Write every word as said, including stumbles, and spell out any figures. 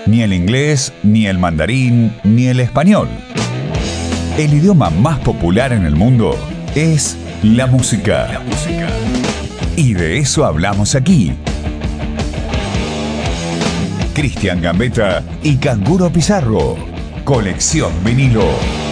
Ni el inglés, ni el mandarín, ni el español. El idioma más popular en el mundo es la música. La música. Y de eso hablamos aquí. Cristian Gambetta y Canguro Pizarro. Colección Vinilo.